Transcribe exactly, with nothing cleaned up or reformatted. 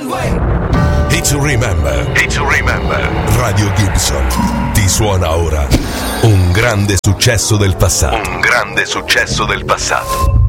one way. Hit to remember. Hit to remember. Radio Gibson ti suona ora un grande successo del passato. Un grande successo del passato.